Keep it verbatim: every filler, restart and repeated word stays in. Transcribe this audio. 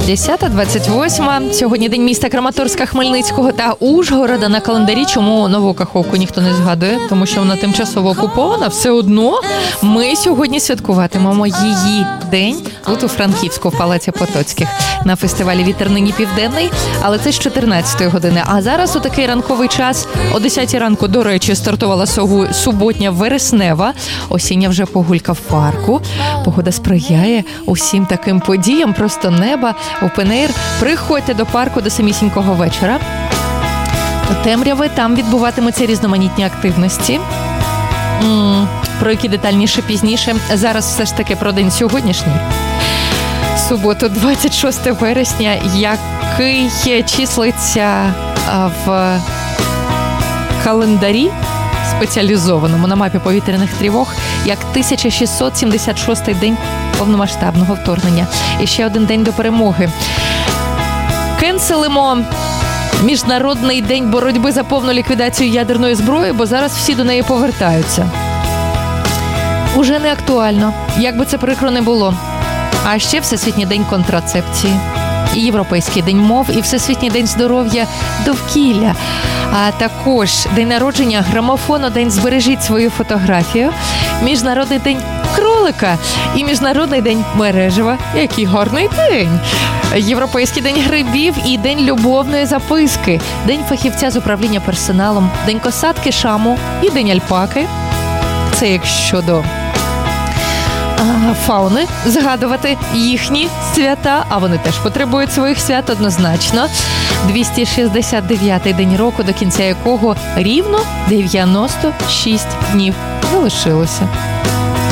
десята двадцять восьма. Сьогодні день міста Краматорська, Хмельницького та Ужгорода на календарі. Чому Нову Каховку ніхто не згадує? Тому що вона тимчасово окупована. Все одно ми сьогодні святкуватимемо її день тут у Франківську, в Палаці Потоцьких, на фестивалі «Вітер нині південний». Але це з чотирнадцятої години. А зараз у такий ранковий час о десятій ранку, до речі, стартувала суботня вереснева. Осіння вже погулька в парку. Погода сприяє усім таким подіям. Просто неба, опен-ейр. Приходьте до парку до самісінького вечора. У темряви там відбуватимуться різноманітні активності, М-м, про які детальніше пізніше. Зараз все ж таки про день сьогоднішній. Суботу, двадцять шостого вересня, який числиться в календарі спеціалізованому на мапі повітряних тривог як тисяча шістсот сімдесят шостий день повномасштабного вторгнення. І ще один день до перемоги. Кенселимо Міжнародний день боротьби за повну ліквідацію ядерної зброї, бо зараз всі до неї повертаються. Уже не актуально, як би це прикро не було. А ще Всесвітній день контрацепції, і Європейський день мов, і Всесвітній день здоров'я довкілля. А також день народження грамофону, день «Збережіть свою фотографію», Міжнародний день кролика і Міжнародний день мережева. Який гарний день! Європейський день грибів і день любовної записки, день фахівця з управління персоналом, день косатки Шаму і день альпаки. Це як щодо фауни, згадувати їхні свята, а вони теж потребують своїх свят однозначно. двісті шістдесят дев'ятий день року, до кінця якого рівно дев'яносто шість днів залишилося.